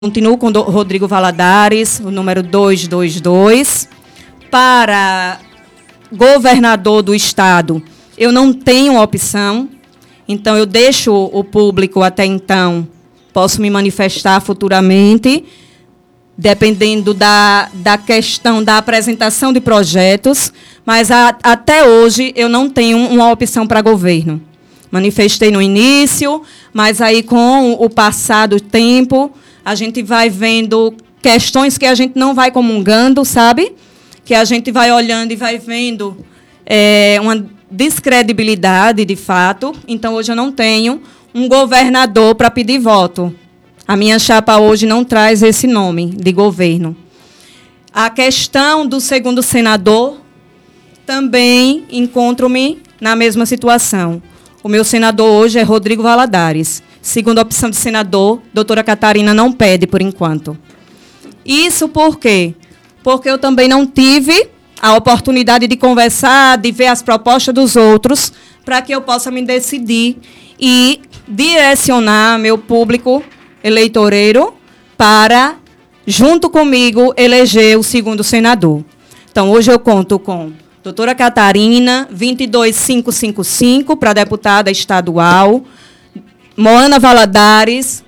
Continuo com o Rodrigo Valadares, o número 222. Para governador do Estado, eu não tenho opção, então eu deixo o público até então, posso me manifestar futuramente, dependendo da questão da apresentação de projetos, mas até hoje eu não tenho uma opção para governo. Manifestei no início, mas aí com o passar do tempo, a gente vai vendo questões que a gente não vai comungando, sabe? Que a gente vai olhando e vai vendo uma descredibilidade, de fato. Então, hoje eu não tenho um governador para pedir voto. A minha chapa hoje não traz esse nome de governo. A questão do segundo senador, também encontro-me na mesma situação. O meu senador hoje é Rodrigo Valadares. Segunda opção de senador, doutora Catarina não pede, por enquanto. Isso por quê? Porque eu também não tive a oportunidade de conversar, de ver as propostas dos outros, para que eu possa me decidir e direcionar meu público eleitoreiro para, junto comigo, eleger o segundo senador. Então, hoje eu conto com doutora Catarina, 22555, para deputada estadual, Moana Valadares,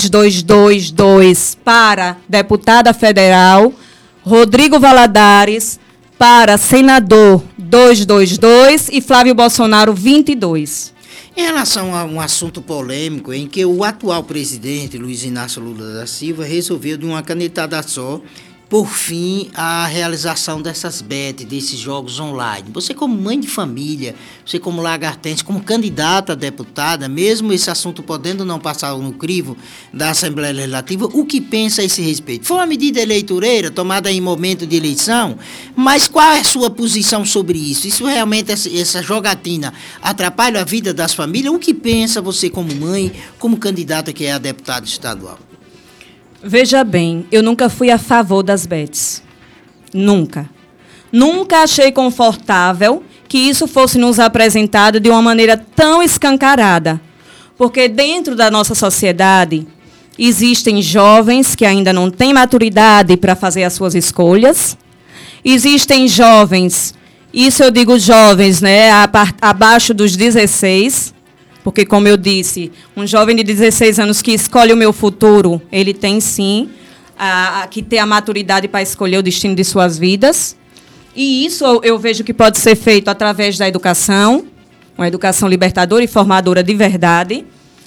2222, para deputada federal, Rodrigo Valadares, para senador, 222, e Flávio Bolsonaro, 22. Em relação a um assunto polêmico em que o atual presidente, Luiz Inácio Lula da Silva, resolveu de uma canetada só por fim a realização dessas bets, desses jogos online. Você como mãe de família, você como lagartense, como candidata a deputada, mesmo esse assunto podendo não passar no crivo da Assembleia Legislativa, o que pensa a esse respeito? Foi uma medida eleitoreira tomada em momento de eleição, mas qual é a sua posição sobre isso? Isso realmente, essa jogatina, atrapalha a vida das famílias? O que pensa você como mãe, como candidata que é a deputada estadual? Veja bem, eu nunca fui a favor das bets. Nunca. Nunca achei confortável que isso fosse nos apresentado de uma maneira tão escancarada. Porque dentro da nossa sociedade existem jovens que ainda não têm maturidade para fazer as suas escolhas. Existem jovens, isso eu digo jovens, né, abaixo dos 16. Porque, como eu disse, um jovem de 16 anos que escolhe o meu futuro, ele tem, sim, que ter a maturidade para escolher o destino de suas vidas. E isso eu vejo que pode ser feito através da educação, uma educação libertadora e formadora de verdade.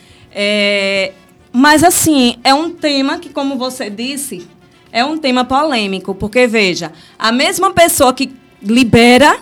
Mas, assim, é um tema que, como você disse, é um tema polêmico. Porque, veja, a mesma pessoa que libera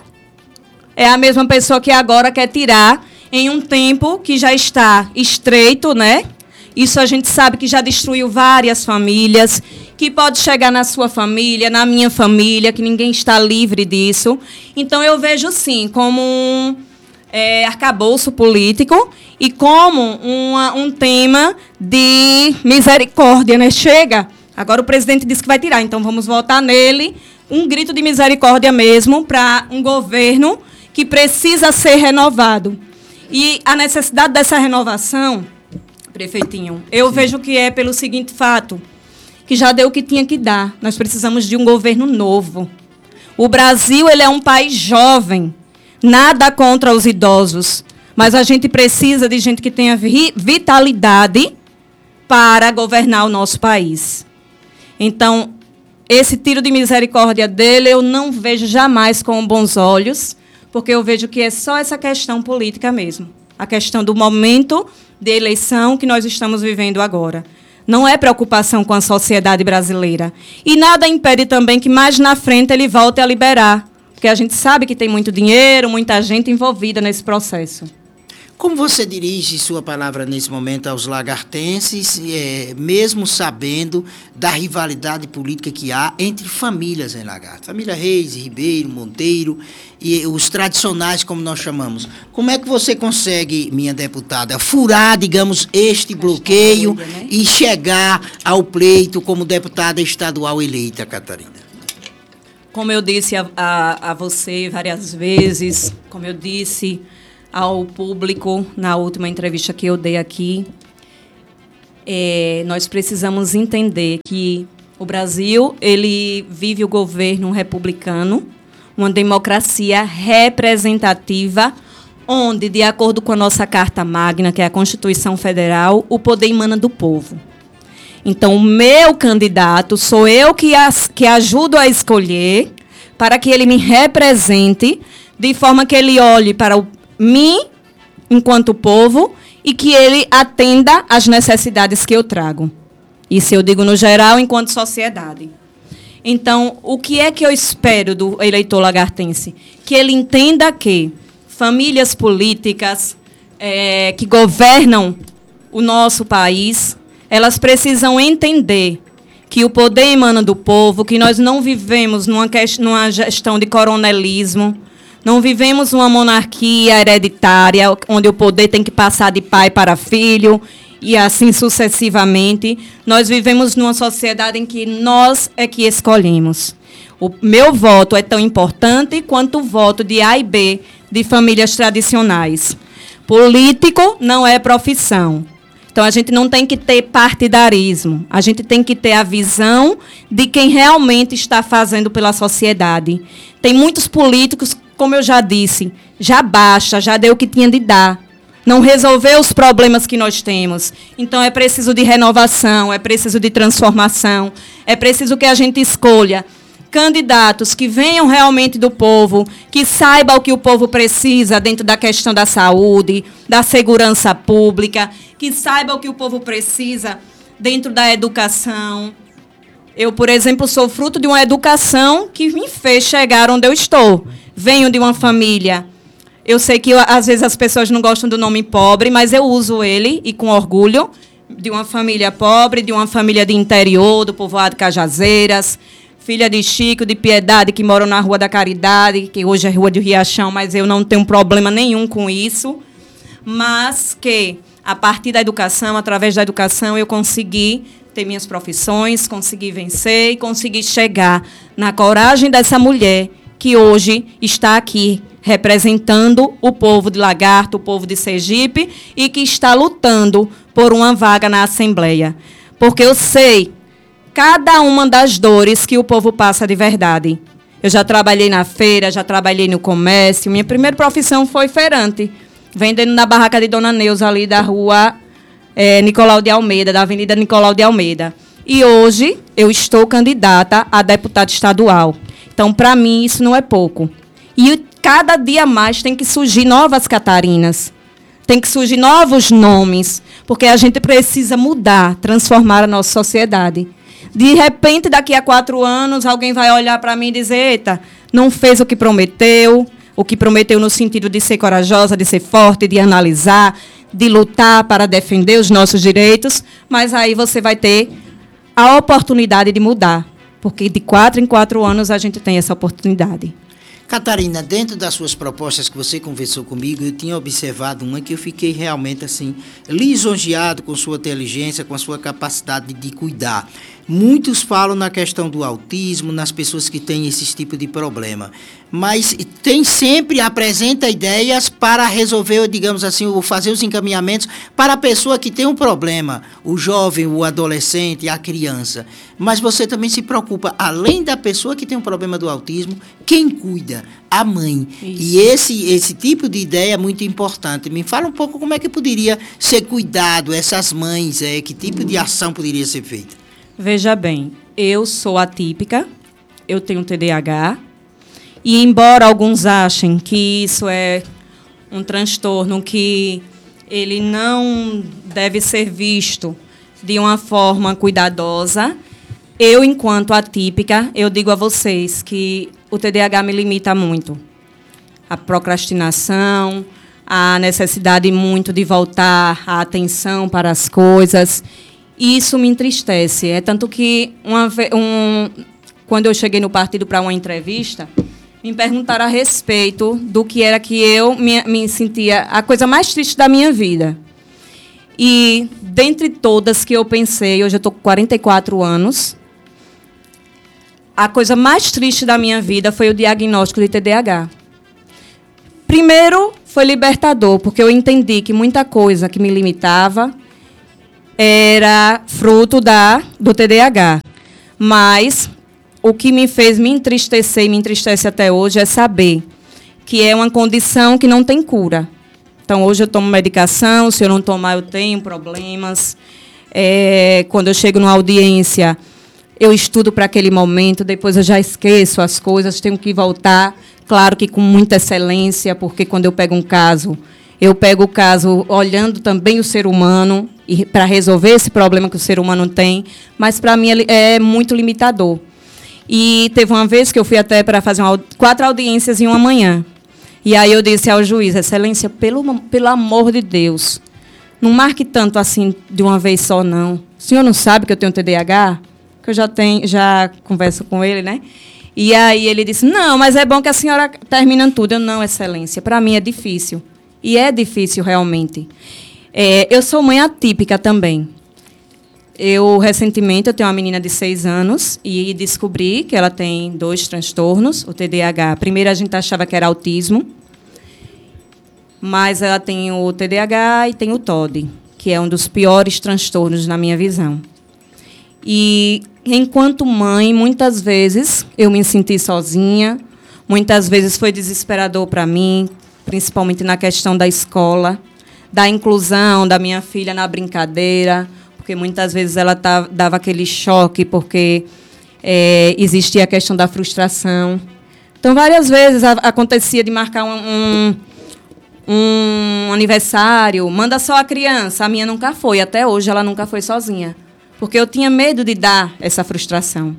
é a mesma pessoa que agora quer tirar em um tempo que já está estreito, né? Isso a gente sabe que já destruiu várias famílias, que pode chegar na sua família, na minha família, que ninguém está livre disso. Então, eu vejo, sim, como um arcabouço político e como um tema de misericórdia, né? Chega, agora o presidente disse que vai tirar, então vamos votar nele. Um grito de misericórdia mesmo para um governo que precisa ser renovado. E a necessidade dessa renovação, prefeitinho, eu vejo que é pelo seguinte fato, que já deu o que tinha que dar. Nós precisamos de um governo novo. O Brasil, ele é um país jovem, nada contra os idosos, mas a gente precisa de gente que tenha vitalidade para governar o nosso país. Então, esse tiro de misericórdia dele eu não vejo jamais com bons olhos, porque eu vejo que é só essa questão política mesmo. A questão do momento de eleição que nós estamos vivendo agora. Não é preocupação com a sociedade brasileira. E nada impede também que mais na frente ele volte a liberar, porque a gente sabe que tem muito dinheiro, muita gente envolvida nesse processo. Como você dirige sua palavra nesse momento aos lagartenses, mesmo sabendo da rivalidade política que há entre famílias em Lagarto? Família Reis, Ribeiro, Monteiro e os tradicionais, como nós chamamos. Como é que você consegue, minha deputada, furar, digamos, este bloqueio e chegar ao pleito como deputada estadual eleita, Catarina? Como eu disse a você várias vezes, como eu disse ao público na última entrevista que eu dei aqui, nós precisamos entender que o Brasil ele vive o governo republicano, uma democracia representativa, onde, de acordo com a nossa Carta Magna, que é a Constituição Federal, o poder emana do povo. Então, o meu candidato sou eu que ajudo a escolher para que ele me represente, de forma que ele olhe para mim, enquanto povo, e que ele atenda às necessidades que eu trago. Isso eu digo no geral, enquanto sociedade. Então, o que é que eu espero do eleitor lagartense? Que ele entenda que famílias políticas que governam o nosso país, elas precisam entender que o poder emana do povo, que nós não vivemos numa gestão de coronelismo, não vivemos uma monarquia hereditária, onde o poder tem que passar de pai para filho, e assim sucessivamente. Nós vivemos numa sociedade em que nós é que escolhemos. O meu voto é tão importante quanto o voto de A e B de famílias tradicionais. Político não é profissão. Então, a gente não tem que ter partidarismo. A gente tem que ter a visão de quem realmente está fazendo pela sociedade. Tem muitos políticos, como eu já disse, já basta, já deu o que tinha de dar. Não resolveu os problemas que nós temos. Então, é preciso de renovação, é preciso de transformação, é preciso que a gente escolha candidatos que venham realmente do povo, que saibam o que o povo precisa dentro da questão da saúde, da segurança pública, que saibam o que o povo precisa dentro da educação. Eu, por exemplo, sou fruto de uma educação que me fez chegar onde eu estou. Venho de uma família. Eu sei que, às vezes, as pessoas não gostam do nome pobre, mas eu uso ele, e com orgulho, de uma família pobre, de uma família de interior, do povoado Cajazeiras, filha de Chico, de Piedade, que moram na Rua da Caridade, que hoje é Rua de Riachão, mas eu não tenho problema nenhum com isso. Mas que, a partir da educação, através da educação, eu consegui ter minhas profissões, consegui vencer e consegui chegar na coragem dessa mulher que hoje está aqui representando o povo de Lagarto, o povo de Sergipe, e que está lutando por uma vaga na Assembleia. Porque eu sei cada uma das dores que o povo passa de verdade. Eu já trabalhei na feira, já trabalhei no comércio. Minha primeira profissão foi feirante, vendendo na barraca de Dona Neuza, ali da rua Nicolau de Almeida, da Avenida Nicolau de Almeida. E hoje eu estou candidata a deputada estadual. Então, para mim, isso não é pouco. E cada dia mais tem que surgir novas Catarinas, tem que surgir novos nomes, porque a gente precisa mudar, transformar a nossa sociedade. De repente, daqui a 4 anos, alguém vai olhar para mim e dizer: eita, não fez o que prometeu no sentido de ser corajosa, de ser forte, de analisar, de lutar para defender os nossos direitos, mas aí você vai ter a oportunidade de mudar, porque de 4 em 4 anos a gente tem essa oportunidade. Catarina, dentro das suas propostas que você conversou comigo, eu tinha observado uma que eu fiquei realmente assim lisonjeado com sua inteligência, com a sua capacidade de cuidar. Muitos falam na questão do autismo, nas pessoas que têm esse tipo de problema, mas apresenta ideias para resolver, digamos assim, ou fazer os encaminhamentos para a pessoa que tem um problema, o jovem, o adolescente, a criança. Mas você também se preocupa, além da pessoa que tem um problema do autismo, quem cuida? A mãe. Isso. E esse tipo de ideia é muito importante. Me fala um pouco como é que poderia ser cuidado essas mães, que tipo de ação poderia ser feita? Veja bem, eu sou atípica, eu tenho TDAH, e embora alguns achem que isso é um transtorno que ele não deve ser visto de uma forma cuidadosa, eu, enquanto atípica, eu digo a vocês que o TDAH me limita muito. A procrastinação, a necessidade muito de voltar a atenção para as coisas. Isso me entristece. É tanto que, quando eu cheguei no partido para uma entrevista, me perguntaram a respeito do que era que eu me sentia a coisa mais triste da minha vida. E, dentre todas que eu pensei, hoje eu estou com 44 anos, a coisa mais triste da minha vida foi o diagnóstico de TDAH. Primeiro, foi libertador, porque eu entendi que muita coisa que me limitava era fruto do TDAH. Mas o que me fez me entristecer e me entristece até hoje é saber que é uma condição que não tem cura. Então, hoje eu tomo medicação, se eu não tomar, eu tenho problemas. Quando eu chego numa audiência, eu estudo para aquele momento, depois eu já esqueço as coisas, tenho que voltar, claro que com muita excelência, porque quando eu pego o caso olhando também o ser humano, e para resolver esse problema que o ser humano tem, mas para mim é muito limitador. E teve uma vez que eu fui até para fazer 4 audiências em uma manhã. E aí eu disse ao juiz: excelência, pelo amor de Deus, não marque tanto assim de uma vez só, não. O senhor não sabe que eu tenho TDAH? Que eu já converso com ele, né? E aí ele disse: não, mas é bom que a senhora termine tudo. Eu: não, excelência, para mim é difícil. E é difícil realmente. Eu sou mãe atípica também. Recentemente, eu tenho uma menina de 6 anos e descobri que ela tem 2 transtornos, o TDAH. Primeiro, a gente achava que era autismo, mas ela tem o TDAH e tem o TOD, que é um dos piores transtornos na minha visão. E, enquanto mãe, muitas vezes eu me senti sozinha, muitas vezes foi desesperador para mim, principalmente na questão da escola, da inclusão da minha filha na brincadeira, porque muitas vezes ela dava aquele choque, porque existia a questão da frustração. Então, várias vezes acontecia de marcar um aniversário, manda só a criança. A minha nunca foi, até hoje ela nunca foi sozinha, porque eu tinha medo de dar essa frustração.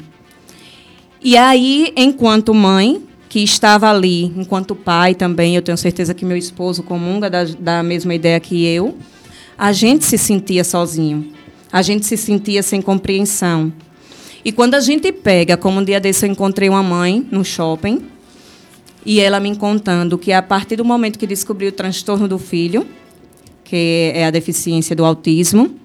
E aí, enquanto mãe, que estava ali, enquanto pai também, eu tenho certeza que meu esposo comunga da mesma ideia que eu, a gente se sentia sozinho. A gente se sentia sem compreensão. E quando a gente pega, como um dia desse eu encontrei uma mãe no shopping, e ela me contando que, a partir do momento que descobriu o transtorno do filho, que é a deficiência do autismo,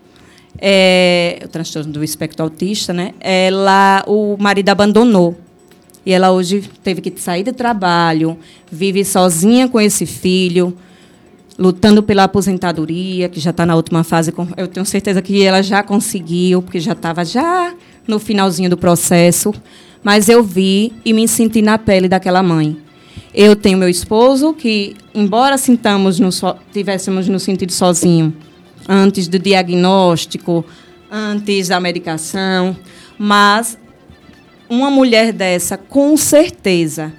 o transtorno do espectro autista, né? O marido abandonou. E ela hoje teve que sair do trabalho, vive sozinha com esse filho, lutando pela aposentadoria, que já está na última fase. Eu tenho certeza que ela já conseguiu, porque já estava no finalzinho do processo. Mas eu vi e me senti na pele daquela mãe. Eu tenho meu esposo, que, embora tivéssemos nos sentido sozinho, antes do diagnóstico, antes da medicação, mas uma mulher dessa, com certeza,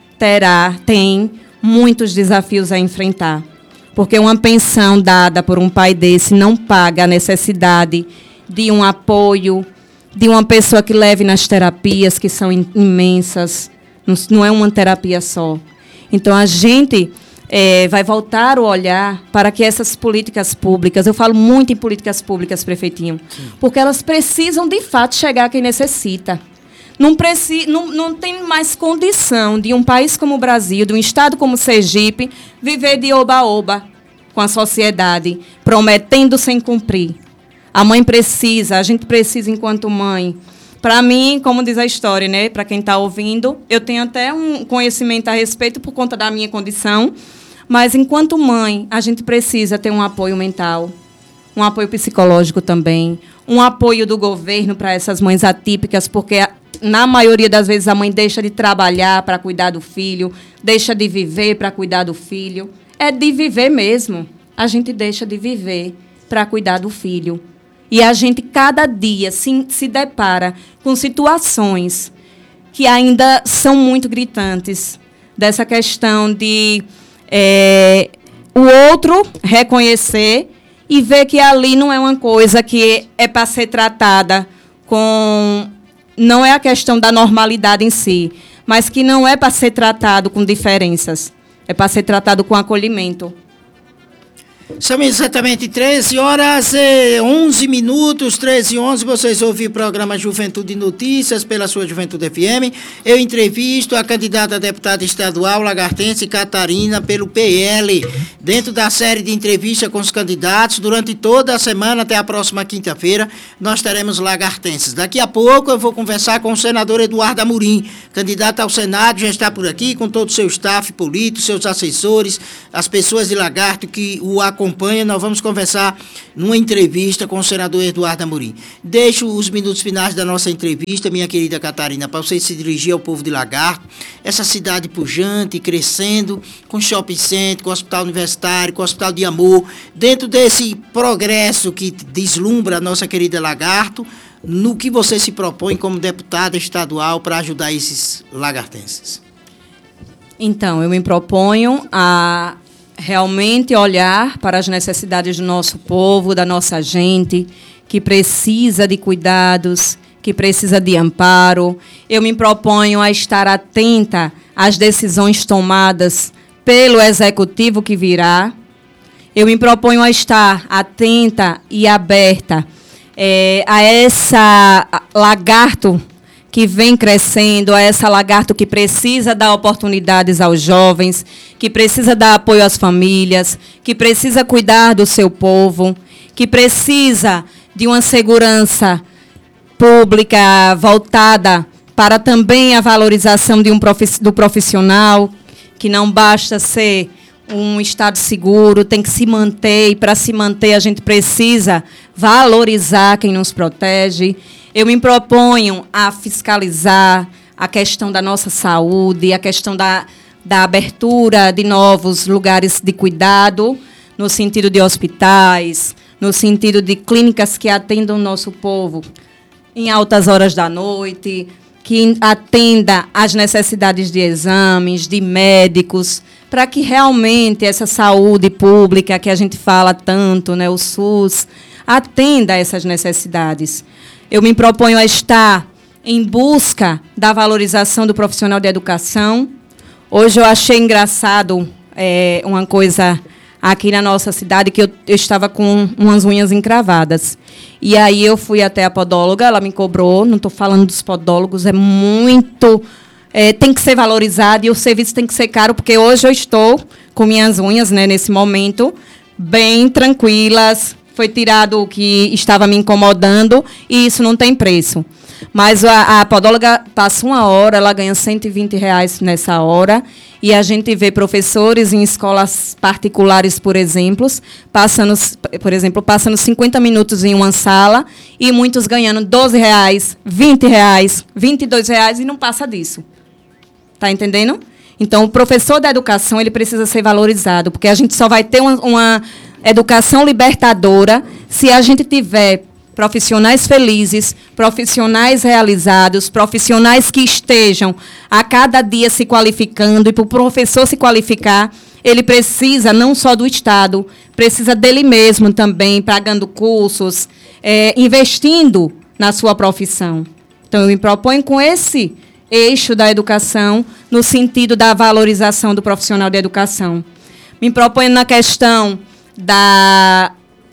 tem muitos desafios a enfrentar. Porque uma pensão dada por um pai desse não paga a necessidade de um apoio, de uma pessoa que leve nas terapias, que são imensas. Não é uma terapia só. Então, a gente vai voltar o olhar para que essas políticas públicas, eu falo muito em políticas públicas, prefeitinho, porque elas precisam, de fato, chegar a quem necessita. Não tem mais condição de um país como o Brasil, de um estado como Sergipe, viver de oba-oba com a sociedade, prometendo sem cumprir. A gente precisa, enquanto mãe. Para mim, como diz a história, né, para quem está ouvindo, eu tenho até um conhecimento a respeito por conta da minha condição, mas, enquanto mãe, a gente precisa ter um apoio mental, um apoio psicológico também, um apoio do governo para essas mães atípicas, porque, na maioria das vezes, a mãe deixa de trabalhar para cuidar do filho, deixa de viver para cuidar do filho. É de viver mesmo. A gente deixa de viver para cuidar do filho. E a gente, cada dia, se depara com situações que ainda são muito gritantes, dessa questão de o outro reconhecer e ver que ali não é uma coisa que é para ser tratada com... Não é a questão da normalidade em si, mas que não é para ser tratado com diferenças. É para ser tratado com acolhimento. São exatamente 13h11, 13h11, vocês ouviram o programa Juventude Notícias pela sua Juventude FM. Eu entrevisto a candidata a deputada estadual lagartense Catarina pelo PL, dentro da série de entrevistas com os candidatos. Durante toda a semana, até a próxima quinta-feira, nós teremos lagartenses. Daqui a pouco eu vou conversar com o senador Eduardo Amorim, candidato ao Senado, já está por aqui com todo o seu staff político, seus assessores, as pessoas de Lagarto que o acompanham acompanha, nós vamos conversar numa entrevista com o senador Eduardo Amorim. Deixo os minutos finais da nossa entrevista, minha querida Catarina, para você se dirigir ao povo de Lagarto, essa cidade pujante, crescendo, com shopping center, com hospital universitário, com hospital de amor, dentro desse progresso que deslumbra a nossa querida Lagarto, no que você se propõe como deputada estadual para ajudar esses lagartenses? Então, eu me proponho a realmente olhar para as necessidades do nosso povo, da nossa gente, que precisa de cuidados, que precisa de amparo. Eu me proponho a estar atenta às decisões tomadas pelo executivo que virá. Eu me proponho a estar atenta e aberta a essa lagarto que vem crescendo, a essa lagarto que precisa dar oportunidades aos jovens, que precisa dar apoio às famílias, que precisa cuidar do seu povo, que precisa de uma segurança pública voltada para também a valorização do profissional, que não basta ser um Estado seguro, tem que se manter, e para se manter a gente precisa valorizar quem nos protege. Eu me proponho a fiscalizar a questão da nossa saúde, a questão da abertura de novos lugares de cuidado, no sentido de hospitais, no sentido de clínicas que atendam o nosso povo em altas horas da noite, que atenda às necessidades de exames, de médicos, para que realmente essa saúde pública que a gente fala tanto, né, o SUS, atenda a essas necessidades. Eu me proponho a estar em busca da valorização do profissional de educação. Hoje eu achei engraçado uma coisa aqui na nossa cidade, que eu estava com umas unhas encravadas. E aí eu fui até a podóloga, ela me cobrou, não estou falando dos podólogos, é muito... tem que ser valorizado e o serviço tem que ser caro, porque hoje eu estou com minhas unhas, né, nesse momento, bem tranquilas. Foi tirado o que estava me incomodando e isso não tem preço. Mas a podóloga passa 1 hora, ela ganha R$120 nessa hora, e a gente vê professores em escolas particulares, por exemplo, passando 50 minutos em uma sala e muitos ganhando R$12, R$20, R$22 e não passa disso. Está entendendo? Então, o professor da educação ele precisa ser valorizado, porque a gente só vai ter uma educação libertadora se a gente tiver profissionais felizes, profissionais realizados, profissionais que estejam a cada dia se qualificando. E para o professor se qualificar, ele precisa não só do Estado, precisa dele mesmo também, pagando cursos, investindo na sua profissão. Então, eu me proponho com esse eixo da educação, no sentido da valorização do profissional de educação. Me proponho na questão da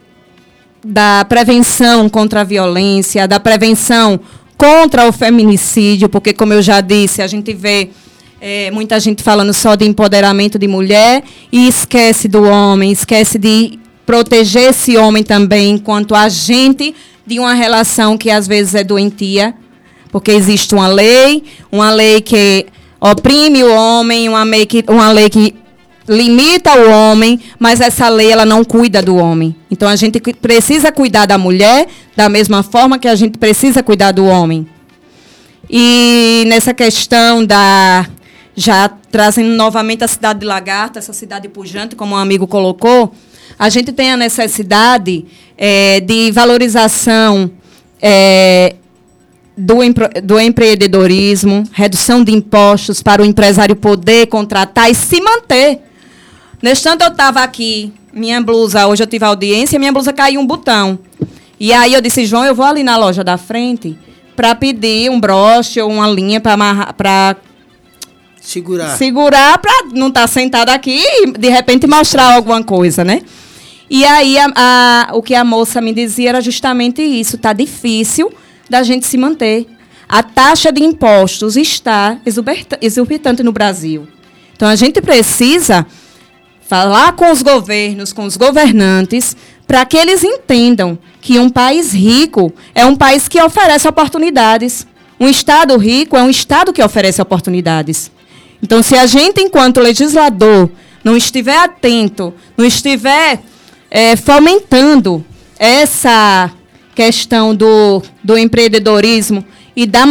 prevenção contra a violência, da prevenção contra o feminicídio, porque, como eu já disse, a gente vê muita gente falando só de empoderamento de mulher e esquece do homem, esquece de proteger esse homem também enquanto agente de uma relação que, às vezes, é doentia, porque existe uma lei que oprime o homem, uma lei que limita o homem, mas essa lei ela não cuida do homem. Então, a gente precisa cuidar da mulher da mesma forma que a gente precisa cuidar do homem. E nessa questão já trazendo novamente a cidade de Lagarto, essa cidade pujante, como um amigo colocou, a gente tem a necessidade de valorização do empreendedorismo, redução de impostos para o empresário poder contratar e se manter. Nesse tanto eu estava aqui, minha blusa, hoje eu tive audiência, minha blusa caiu um botão. E aí eu disse, João, eu vou ali na loja da frente para pedir um broche ou uma linha para segurar para não estar sentada aqui e, de repente, mostrar alguma coisa, né? E aí o que a moça me dizia era justamente isso, está difícil da gente se manter. A taxa de impostos está exorbitante no Brasil. Então, a gente precisa falar com os governos, com os governantes, para que eles entendam que um país rico é um país que oferece oportunidades. Um Estado rico é um Estado que oferece oportunidades. Então, se a gente, enquanto legislador, não estiver atento, não estiver fomentando essa questão do empreendedorismo e da